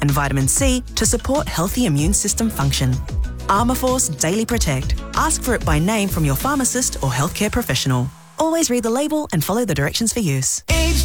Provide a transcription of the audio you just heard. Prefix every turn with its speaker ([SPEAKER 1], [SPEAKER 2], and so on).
[SPEAKER 1] and vitamin C to support healthy immune system function. Armourforce Daily Protect. Ask for it by name from your pharmacist or healthcare professional. Always read the label and follow the directions for use.